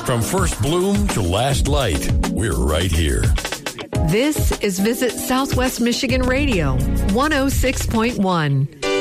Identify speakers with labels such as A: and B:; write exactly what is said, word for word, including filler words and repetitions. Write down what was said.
A: From first bloom to last light, we're right here.
B: This is Visit Southwest Michigan Radio, one oh six point one.